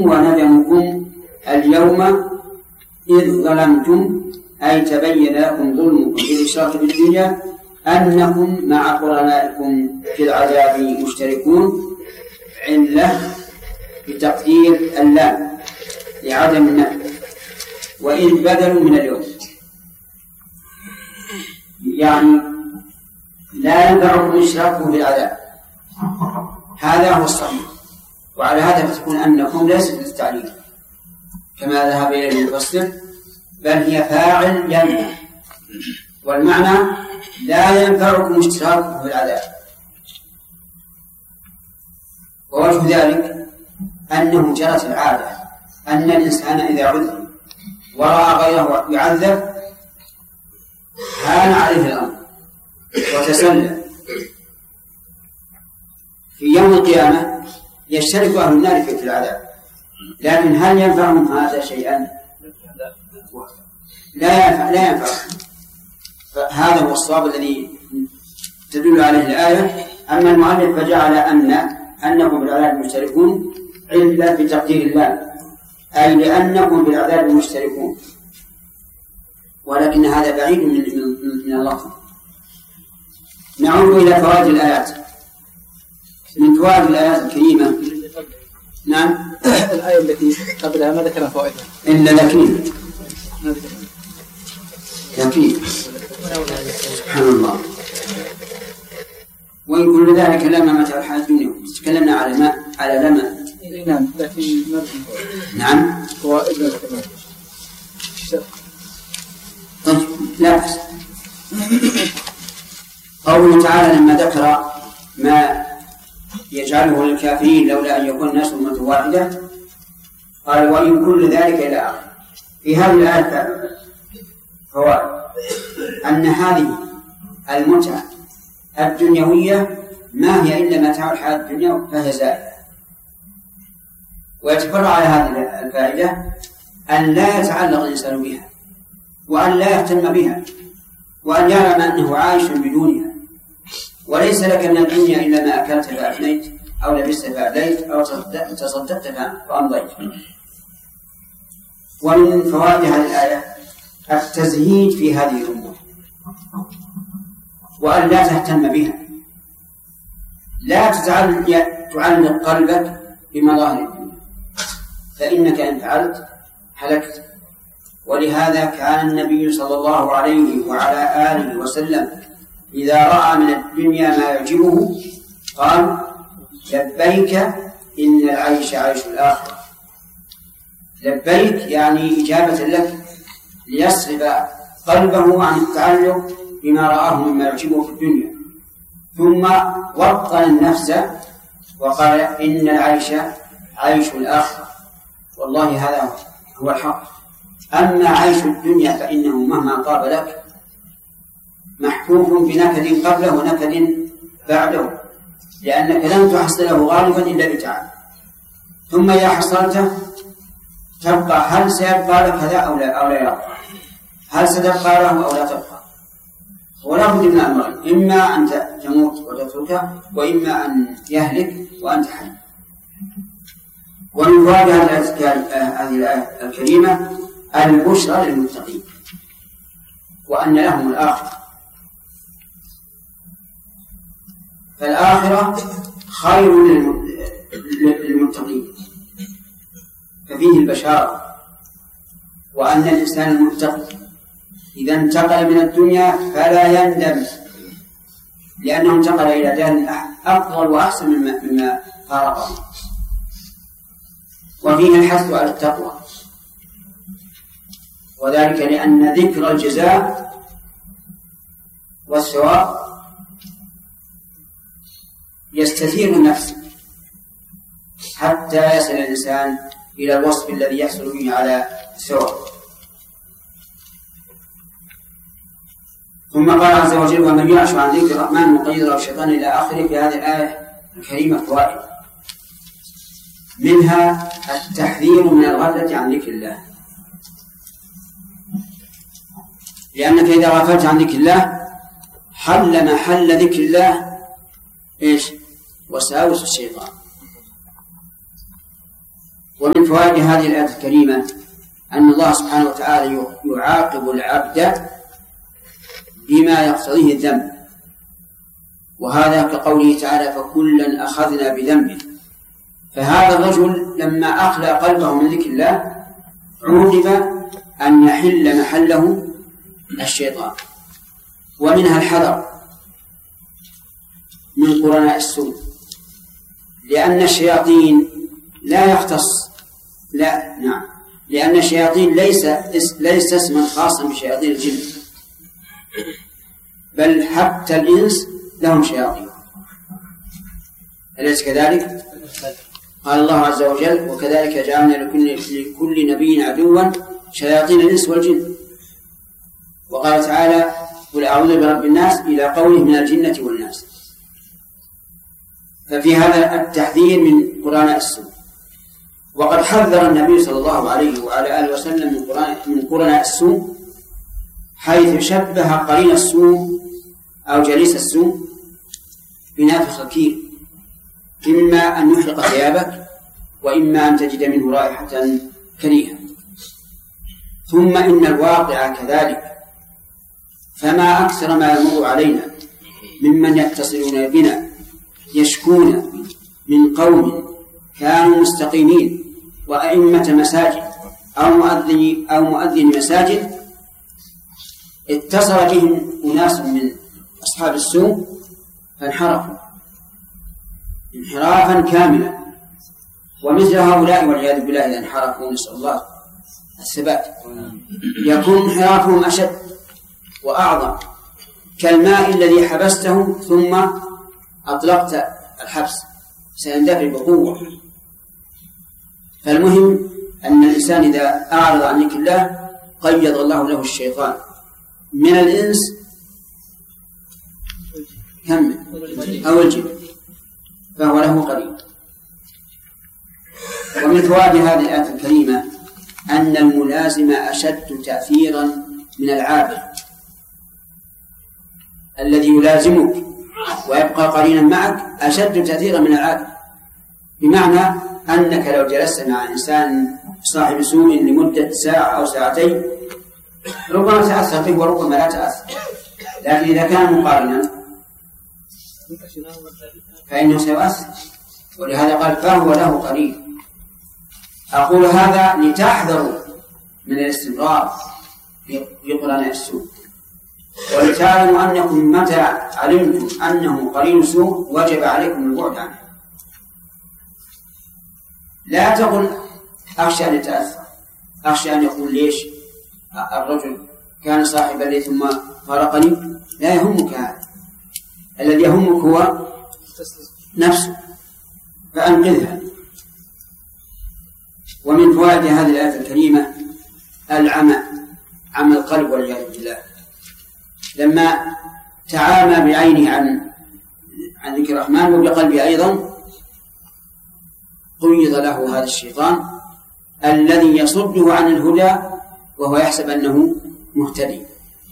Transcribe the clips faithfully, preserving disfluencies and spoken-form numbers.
وندمكم اليوم إذ ظلمتم أي تبين لكم ظلمكم بالإشراك بالدنيا أنكم مع قرنائكم في العذاب مشتركون، علة بتقدير اللام لعدم النفي، وإذ بدلوا من اليوم، يعني لا ينفعكم إشراككم بالعذاب. هذا هو الصحيح، وعلى هذا فتكون أنكم ليست للتعليل كما ذهب إليه المفسر، بل هي فاعل ينفع، والمعنى لا ينفعكم اشتراككم في العذاب. ووجه ذلك أنه جرت العادة أن الإنسان إذا عذب ورأى غيره يعذب هان عليه الأمر وتسلم. في يوم القيامة يشترك أهل النار في العذاب، لكن هل ينفعهم هذا شيئا؟ لا ينفع لا ينفع. فهذا هو الصواب الذي تدل عليه الآية. أما المؤلف فجعل أن أنكم بالعذاب مشتركون علة بتقدير الله، أي لأنكم بالعذاب مشتركون، ولكن هذا بعيد من من, من اللفظ. نعود إلى فوائد الآيات. من فوائد الآيات الكريمة، نعم، الآية التي قبلها ما ذكرنا فوائدها إلا لكن كفي سبحان الله. وإن كل ذلك لما متى الحياة الدنيا. تكلمنا على ما على لما نعم، لكن نعم فوائد. طيب لا بأس. قوله تعالى لما ذكر ما يجعله للكافرين لولا أن يكون الناس أمة واحدة، قال وإن كل ذلك إلى آخره. في هذه الآية فوائد: أن هذه المتعة الدنيوية ما هي إلا متاع الحياة الدنيا فهي زائلة. ويتفرع على هذه الفائدة أن لا يتعلق الإنسان بها، وأن لا يهتم بها، وأن يعلم أنه عايش بدونها، وليس لك من الدنيا إلا ما أكلت فأفنيت، أو لبست فأبليت، أو تصدقت فأمضيت. ومن فوائد هذه الآية التزهيد في هذه الأمور، وأن لا تهتم بها، لا تعلق قلبك بمظاهر الدنيا، فإنك إن فعلت هلكت. ولهذا كان النبي صلى الله عليه وعلى آله وسلم إذا رأى من الدنيا ما يعجبه قال لبيك إن العيش عيش الآخرة. لبيك يعني إجابة لك، ليصرف قلبه عن التعلق بما رآه مما يعجبه في الدنيا. ثم وطن النفس وقال إن العيش عيش الآخرة، والله هذا هو الحق. أما عيش الدنيا فإنه مهما طاب لك محفوف بنكد قبله ونكد بعده، لأنك لن تحصله غالبا إلا بتعب، ثم إذا حصلته تبقى، هل سيبقى لك هذا أو لا أو لا يبقى؟ هل ستبقى له أو لا تبقى؟ ولا بد من أمرين: إما أن تموت وتتركه، وإما أن يهلك وأنت حي. ومن فوائد هذه الآية الكريمة البشرى للمتقين، وأن لهم الآخرة. فالآخرة خير للمتقين، ففيه البشارة، وأن الإنسان المتقي إذا انتقل من الدنيا فلا يندم، لأنه انتقل إلى دار أفضل وأحسن مما, مما فارقه. وفيه الحث على التقوى، وذلك لأن ذكر الجزاء والثواب يستثير النفس حتى يصل الإنسان إلى الوصف الذي يحصل به على الثواب. ثم قال عز وجل ومن يعش عن ذكر الرحمن مقيد له الشيطان إلى آخره. في هذه الآية الكريمة فوائد، منها التحذير من الغفلة عن ذكر الله، لأنك إذا غفلت عن ذكر الله حل محل ذكر الله إيش؟ وساوس الشيطان. ومن فوائد هذه الآية الكريمة أن الله سبحانه وتعالى يعاقب العبد بما يقتضيه الذنب، وهذا كقوله تعالى فكلا أخذنا بذنبه. فهذا الرجل لما أخلى قلبه من ذكر الله عوقب أن يحل محله الشيطان. ومنها الحذر من قرناء السوء، لأن الشياطين لا يختص لا نعم لأن الشياطين ليس ليس اسما خاصا بشياطين الجن، بل حتى الإنس لهم شياطين، أليس كذلك؟ قال الله عز وجل وكذلك جعلنا لكل, لكل نبي عدوا شياطين الإنس والجن. وقال تعالى قل أعوذ برب الناس إلى قوله من الجنة والناس. ففي هذا التحذير من قرناء السوء. وقد حذر النبي صلى الله عليه وعلى آله وسلم من قرناء السوء، حيث شبه قرين السوء أو جليس السوء بنافخ الكير، إما أن يحرق ثيابك وإما أن تجد منه رائحة كريهة. ثم إن الواقع كذلك، فما أكثر ما يمر علينا ممن يتصلون بنا يشكون من قوم كانوا مستقيمين وأئمة مساجد أو مؤذن أو مؤذن مساجد، اتصل بهم أناس من أصحاب السوء فانحرفوا انحرافا كاملا. ومثل هؤلاء والعياذ بالله إذا انحرفوا نسأل الله الثبات يكون انحرافهم أشد وأعظم، كالماء الذي حبسته ثم أطلقت الحبس سيندفع بقوة. فالمهم أن الإنسان إذا أعرض عن ذكر الله قيض الله له الشيطان من الإنس كم أو الجن، فهو له قريب. ومن فوائد هذه الآية الكريمة أن الملازم أشد تأثيرا من العابد الذي يلازمك ويبقى قرينا معك، أشد تأثيرا من العابد، بمعنى أنك لو جلست مع إنسان صاحب سوء لمدة ساعة أو ساعتين ربما تأثر به وربما لا تأثر، لكن إذا كان مقارنا فإنه سيؤثر. ولهذا قال فهو له قرين. أقول هذا لتحذروا من الاستمرار في قرناء السوء، ولتعلموا أنكم متى علمتم أنه قرين سوء وجب عليكم البعد عنه. لا تقل أخشى أن يتأثر، أخشى أن يقول ليش الرجل كان صاحبا لي ثم فارقني. لا يهمك هذا، الذي يهمك هو نفسه فأنقذها. ومن فوائد هذه الآية الكريمة العمى، عمى القلب والعياذ بالله، لما تعامى بعينه عن عن ذكر الرحمن وبقلبه أيضا قيض له هذا الشيطان الذي يصده عن الهدى وهو يحسب أنه مهتدي،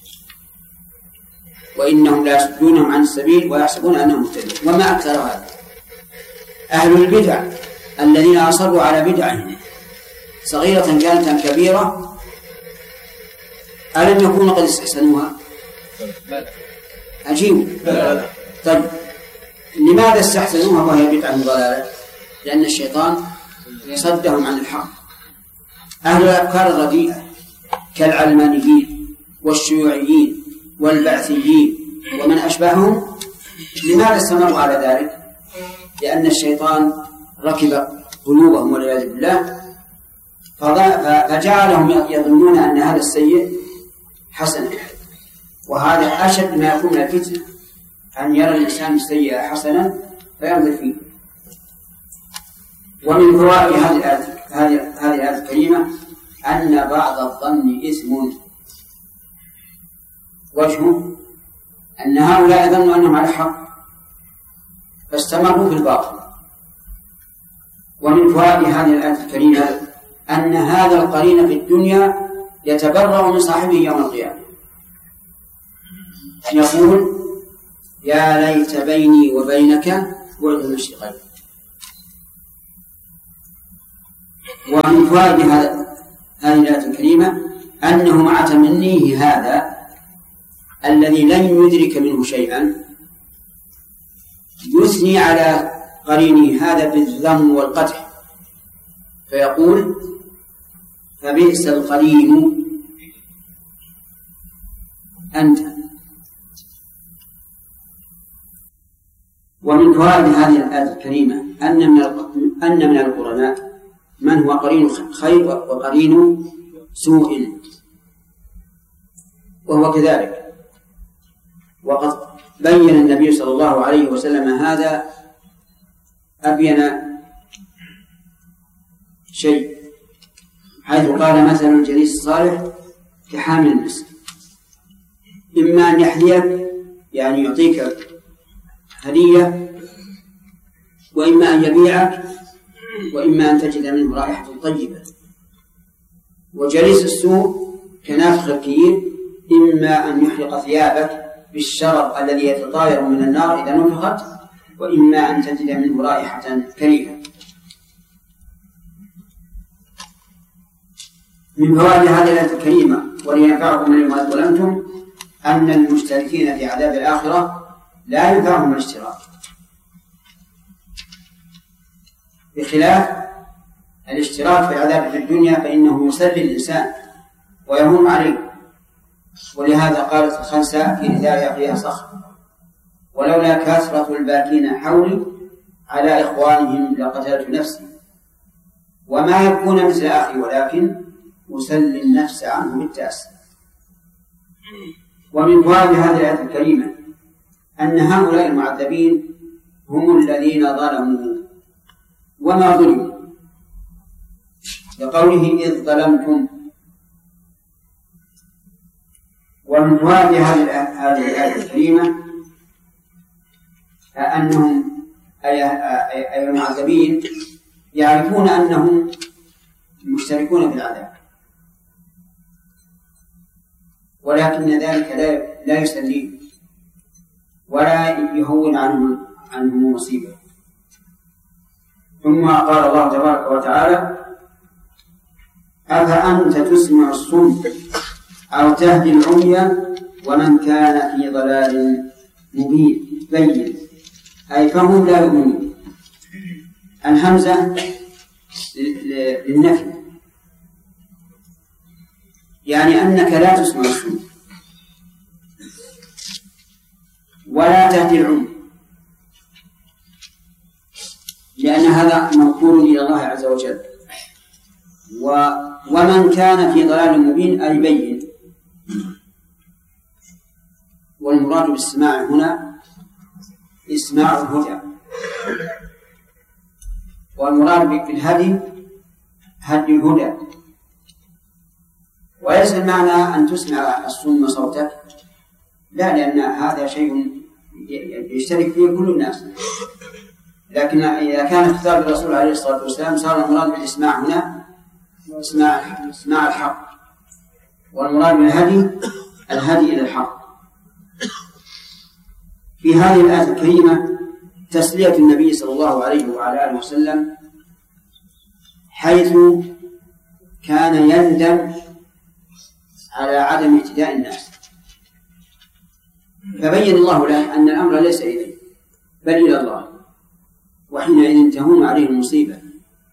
وإنهم لا يصدونهم عن السبيل ويحسبون أنهم مهتدون. وما أكثر هذا أهل البدع الذين أصروا على بدعهم صغيرة كانت أم كبيرة، ألم يكونوا قد استحسنوها؟ عجيب. طيب لماذا استحسنوها وهي بدعة ضلالة؟ لأن الشيطان صدهم عن الحق. أهل الأفكار الرديئة كالعلمانيين والشيوعيين والبعثيين ومن أشبههم لماذا استمروا على ذلك؟ لأن الشيطان ركب قلوبهم والعياذ بالله فجعلهم يظنون أن هذا السيء حسنا، وهذا أشد ما يكون من الفتنة أن يرى الإنسان السيء حسنا فينظر فيه. ومن فوائد هذه الآية هذه الآية الكريمة أن بعض الظن إثم، وجهه أن هؤلاء ظنوا أنهم على حق فاستمروا في الباطل. ومن فوائد هذه الآية الكريمة أن هذا القرين في الدنيا يتبرأ من صاحبه يوم القيامة، يقول يا ليت بيني وبينك بعد المشرقين. ومن فوائد هذا هذه الآية الكريمة أنه مع تمنيه هذا الذي لن يدرك منه شيئا يثني على قرينه هذا بالذم والقدح، فيقول فبئس القرين أنت. ومن فوائد هذه الآية الكريمة أن من أن من القرناء من هو قرين خير وقرين سوء، وهو كذلك. وقد بين النبي صلى الله عليه وسلم هذا أبين شيء، حيث قال مثل الجليس الصالح كحامل المسك، إما أن يحذيك يعني يعطيك هدية، وإما أن يبيعك، وإما أن تجد منه رائحة طيبة. وجليس السوء كنافخ الكير، إما أن يحرق ثيابك بالشرر الذي يتطاير من النار إذا نفخت، وإما أن تجد منه رائحة كريهة. من فوائد هذه الآية الكريمة ولينفعكم اليوم إذ ظلمتم أن المشتركين في عذاب الآخرة لا ينفعهم الاشتراك، بخلاف الاشتراك في العذاب في الدنيا فإنه يسلي الإنسان ويهون عليه. ولهذا قالت الخنساء في رداء أخيها صخر: ولولا كثرة الباكين حولي على إخوانهم لقتلت نفسي، وما يكون مثل أخي ولكن أسلي النفس عنه بالتأسي. ومن فوائد هذه الآية الكريمة أن هؤلاء المعذبين هم الذين ظلموا وما ظلموا، لقوله إذ ظلمتم. ومن فوائد هذه الآية الكريمة أنهم أي المعذبين يعرفون أنهم مشتركون في العذاب، ولكن ذلك لا يسليهم ولا يهون عنهم عنهم مصيبة. ثم قال الله تبارك وتعالى: أفأنت تسمع الصم أو تهدي العمي ومن كان في ضلال مبين بين، أي فهم لا يؤمنون. الهمزة للنفي، يعني أنك لا تسمع الصم ولا تهدي العمي، لأن هذا موكول إلى الله عز وجل. و ومن كان في ضلال مبين أي بين. والمراد بالسماع هنا إسماع الهدى، والمراد بالهدي هدي الهدى. وليس المعنى أن تسمع الصم صوتك، لا، لأن هذا شيء يشترك فيه كل الناس. لكن إذا كان خطاب الرسول عليه الصلاة والسلام صار المراد بالإسماع هنا إسماع إسماع الحق، والمراد بالهدي الهدي إلى الحق. في هذه الآية الكريمة تسلية النبي صلى الله عليه وعلى آله وسلم، حيث كان يندم على عدم اهتداء الناس، فبين الله له أن الأمر ليس إليه بل إلى الله، وحينئذ تهون عليه المصيبة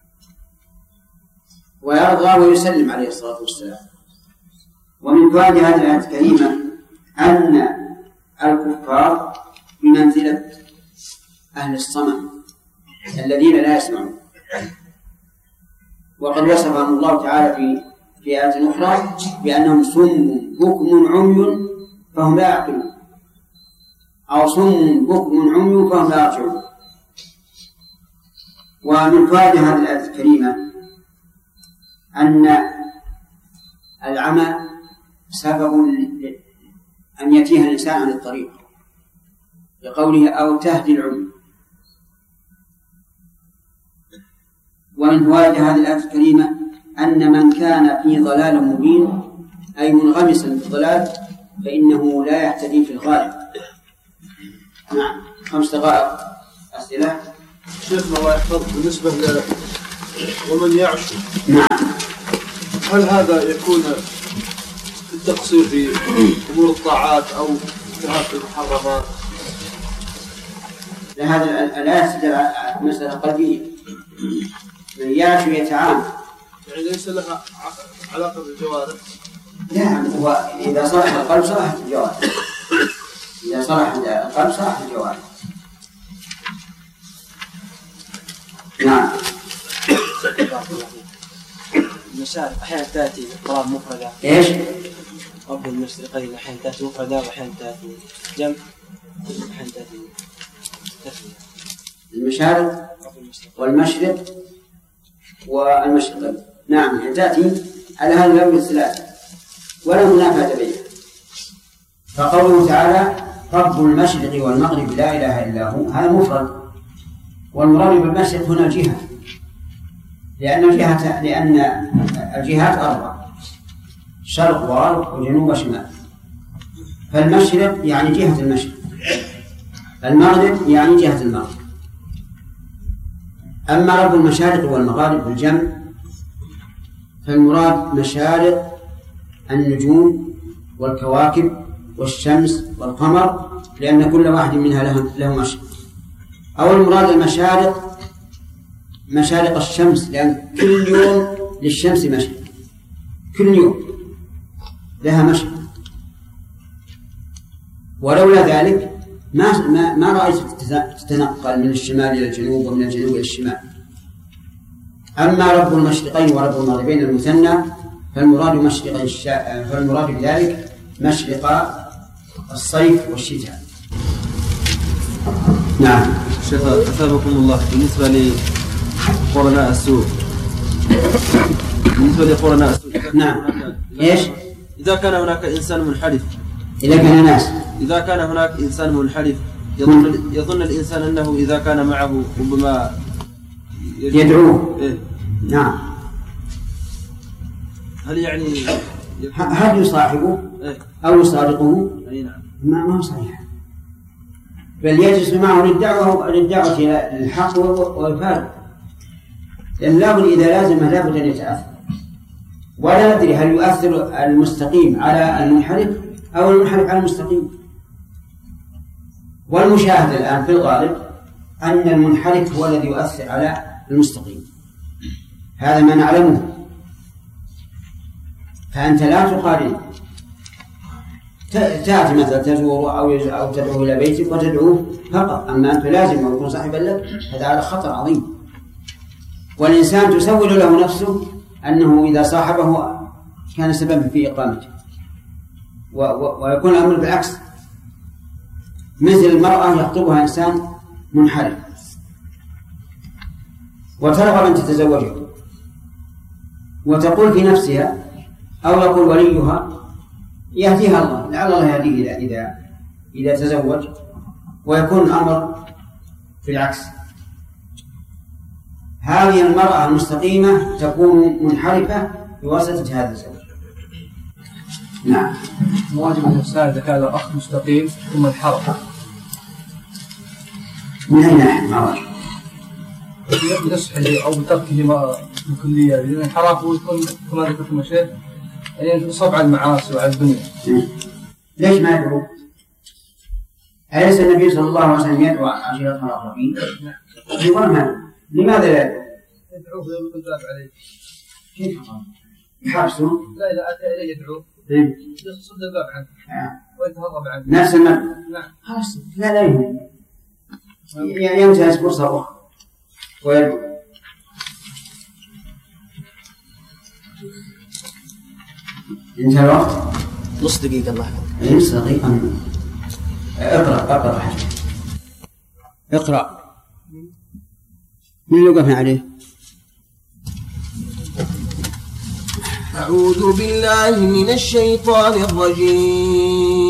ويرضى ويسلم عليه الصلاة والسلام. ومن فوائد هذه الآية الكريمة أن الكفار بمنزلة أهل الصمم الذين لا يسمعون، وقد وصفهم الله تعالى في في آية أخرى بأنهم صم بكم عمي فهم لا يعقلون، أو صم بكم عمي فهم لا يرجعون. ومن فوائد هذه الآية الكريمة أن العمى سبب أن يتيه الإنسان عن الطريق، لقوله أو تهدي العمي. ومن فوائد هذه الآية الكريمة أن من كان في ضلال مبين أي منغمسا في الضلال فإنه لا يهتدي في الغالب. نعم، خمس دقائق أسئلة. شيخنا الله يحفظك، بالنسبة ومن يعش. نعم. هل هذا يكون التقصير في أمور الطاعات أو انتهاك المحرمات؟ هذا الآية تدل على مسألة قلبية. من يعش يتعامل يعني ليس لها علاقة بالجوارح. نعم، هو إذا صلح القلب صلح الجوارح. إذا صلح القلب صلح الجوارح. نعم. المشاعر أحيانا تأتي أفراد مفردة. إيش؟ رب المشرقين أحيانا تأتي مفردة وأحيانا تأتي جمع وأحيانا تأتي تثنية. المشارق والمشرق والمشرقين. نعم، تأتي على هذا اللون الثلاثة ولا منافاة بينها. فقوله تعالى رب المشرق والمغرب لا إله إلا هو، هذا مفرد، والمراد بالمشرق هنا الجهة، لأن الجهة لأن الجهات أربع: شرق وغرب وجنوب وشمال. فالمشرق يعني جهة المشرق، المغرب يعني جهة المغرب. أما رب المشارق والمغارب بالجمع فالمراد مشارق النجوم والكواكب والشمس والقمر، لأن كل واحد منها له مشرق. أو المراد المشارق مشارق الشمس، لأن كل يوم للشمس مشرق، كل يوم لها مشرق. ولولا ذلك ما ما, ما رأيت تتنقل من الشمال إلى الجنوب ومن الجنوب إلى الشمال. أما رب المشرقين ورب المغربين المثنى فالمراد مشرق الشا... فالمراد بذلك مشرق الصيف والشتاء. نعم. شيخ أثابكم الله، بالنسبة لقرناء السوء بالنسبة لقرناء السوء نعم. إيش؟ إذا كان هناك إنسان منحرف إذا كان ناس إذا كان هناك إنسان منحرف يظن, يظن الإنسان أنه إذا كان معه ربما يدعوه. إيه؟ نعم. هل يعني هل يصاحبه إيه؟ أو يصادقه؟ أي نعم. ما ما هو صحيح، بل يجلس معه للدعوة للدعوة إلى الحق والفارق، لأن لابد إذا لازم لابد أن يتأثر. ولا ندري هل يؤثر المستقيم على المنحرف أو المنحرف على المستقيم. والمشاهد الآن في الغالب أن المنحرف هو الذي يؤثر على المستقيم، هذا ما نعلمه. فأنت لا تقارن، تأتي مثلا تزور أو أو تدعو إلى بيتك وتدعوه فقط، أما أنت لازم ويكون صاحبا لك، هذا على خطر عظيم. والإنسان تسول له نفسه أنه إذا صاحبه كان سببا في إقامته، ويكون الأمر بالعكس، مثل المرأة يخطبها إنسان منحرف وترغب أن تتزوجه، وتقول في نفسها أو يقول وليها يهديها الله، لعل الله يهديه إذا إذا تزوج، ويكون الأمر في العكس. هذه المرأة المستقيمة تكون منحرفة بواسطة هذا الزوج. نعم. واجب الإنسان إذا كان الأخ مستقيم ثم انحرف من أي ناحية؟ ما واجب بنصحه أو بتركه ما بكلية، لأن انحرافه يكون كما ذكرت المشايخ يعني ينصب على المعاصي وعلى الدنيا. ليش ما يدعو؟ أليس النبي صلى الله عليه وسلم يدعو عشيرته الأقربين؟ نعم. لماذا لا يدعو؟ يدعوه يقول الباب عليه. كيف يحبسه؟ لا، إذا أتى إليه يدعوه يصد الباب عنه ويتهرب عنه. نفس المبدأ. نعم. خلاص، لا لا يهم، ينتهز فرصة أخرى ويدعو. انتهى الوقت؟ نص دقيقة الله يحفظك. نص دقيقة. اقرأ اقرأ حاجة. اقرأ. من اللي وقفنا عليه؟ أعوذ بالله من الشيطان الرجيم.